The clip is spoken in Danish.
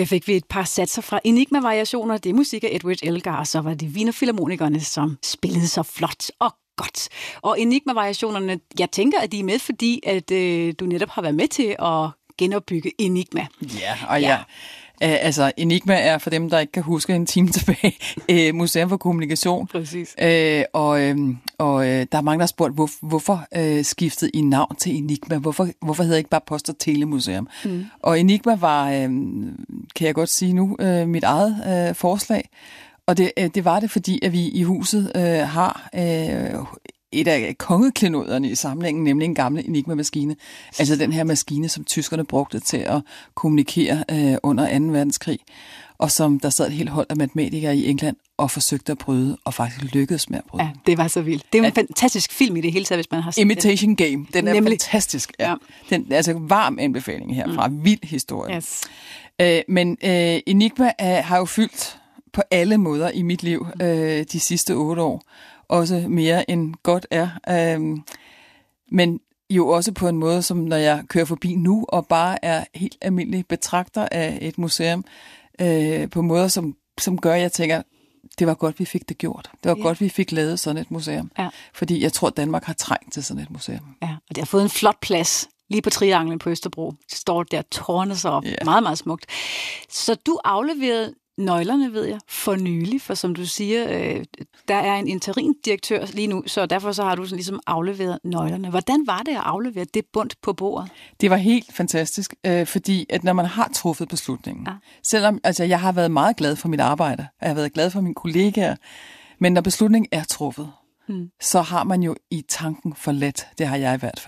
Her fik vi et par satser fra Enigma-variationer. Det er musik af Edward Elgar, og så var det Wiener Philharmonikerne, som spillede så flot og godt. Og Enigma-variationerne, jeg tænker, at de er med, fordi at du netop har været med til at genopbygge Enigma. Ja, og ja. Altså, Enigma er, for dem, der ikke kan huske en time tilbage, Museum for Kommunikation. Præcis. Og der er mange, der har spurgt, hvorfor skiftede I navn til Enigma? Hvorfor hedder ikke bare Post- og Telemuseum? Og Enigma var, kan jeg godt sige nu, mit eget forslag. Og det var det, fordi at vi i huset har et af kongeklenoderne i samlingen, nemlig en gammel Enigma-maskine. Altså den her maskine, som tyskerne brugte til at kommunikere under 2. verdenskrig, og som der sad et helt hold af matematikere i England og forsøgte at bryde, og faktisk lykkedes med at bryde. Ja, det var så vildt. Det er jo en fantastisk film i det hele taget, hvis man har set Imitation Game, den er nemlig fantastisk. Ja. Den, altså varm anbefaling herfra. Vild historie. Yes. Men Enigma har jo fyldt på alle måder i mit liv de sidste 8 år. Også mere end godt er. Men jo også på en måde, som når jeg kører forbi nu, og bare er helt almindelig betragter af et museum, på måder, som gør, at jeg tænker, det var godt, vi fik det gjort. Det var godt, vi fik lavet sådan et museum. Ja. Fordi jeg tror, Danmark har trængt til sådan et museum. Ja, og det har fået en flot plads lige på Trianglen på Østerbro. Det står der, tårner sig op. Yeah. Meget, meget smukt. Så du afleverede nøglerne, ved jeg, for nylig, for som du siger, der er en interimdirektør lige nu, så derfor så har du sådan ligesom afleveret nøglerne. Hvordan var det at aflevere det bundt på bordet? Det var helt fantastisk, fordi at når man har truffet beslutningen, selvom altså, jeg har været meget glad for mit arbejde, og jeg har været glad for mine kollegaer, men når beslutningen er truffet, så har man jo i tanken forladt, det har jeg i hvert fald.